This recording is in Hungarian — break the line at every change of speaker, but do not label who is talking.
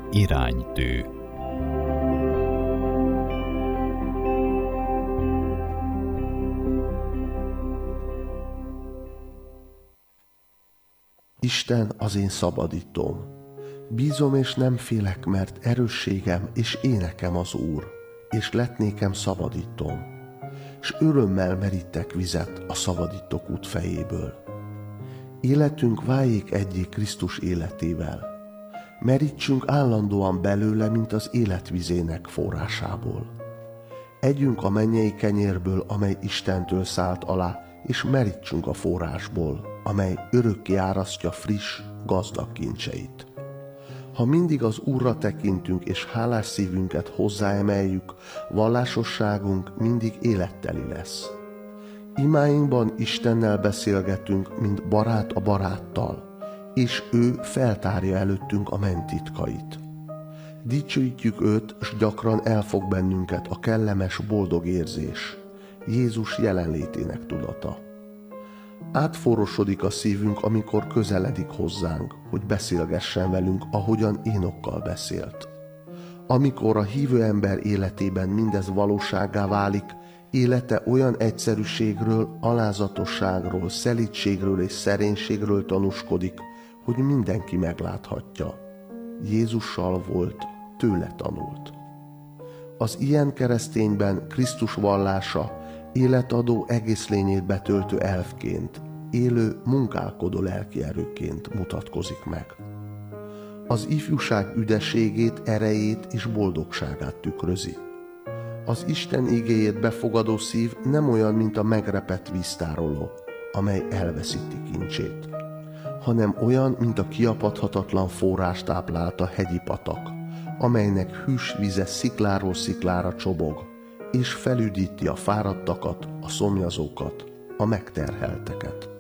Iránytű.
Isten az én szabadítóm. Bízom és nem félek, mert erősségem és énekem az Úr, és lett nékem szabadítóm. S örömmel merítek vizet a szabadítók útfejéből. Életünk váljék egyé Krisztus életével. Merítsünk állandóan belőle, mint az életvizének forrásából. Együnk a mennyei kenyérből, amely Istentől szállt alá, és merítsünk a forrásból, amely örökké árasztja friss, gazdag kincseit. Ha mindig az Úrra tekintünk, és hálás szívünket hozzáemeljük, vallásosságunk mindig életteli lesz. Imáinkban Istennel beszélgetünk, mint barát a baráttal, és ő feltárja előttünk a menttitkait. Dicsőítjük őt, s gyakran elfog bennünket a kellemes, boldog érzés, Jézus jelenlétének tudata. Átforrosodik a szívünk, amikor közeledik hozzánk, hogy beszélgessen velünk, ahogyan Énokkal beszélt. Amikor a hívő ember életében mindez valósággá válik, élete olyan egyszerűségről, alázatosságról, szelídségről és szerénységről tanúskodik, hogy mindenki megláthatja. Jézussal volt, tőle tanult. Az ilyen keresztényben Krisztus vallása életadó egész lényét betöltő elfként, élő, munkálkodó lelkierőként mutatkozik meg. Az ifjúság üdeségét, erejét és boldogságát tükrözi. Az Isten igéjét befogadó szív nem olyan, mint a megrepett víztároló, amely elveszíti kincsét, hanem olyan, mint a kiapadhatatlan forrás táplálta hegyi patak, amelynek hűs vize szikláról sziklára csobog, és felüdíti a fáradtakat, a szomjazókat, a megterhelteket.